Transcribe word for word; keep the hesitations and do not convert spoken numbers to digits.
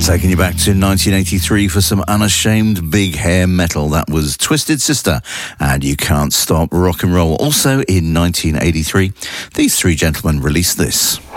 Taking you back to nineteen eighty-three for some unashamed big hair metal. That was Twisted Sister and You Can't Stop Rock and Roll. Also in nineteen eighty-three, these three gentlemen released this.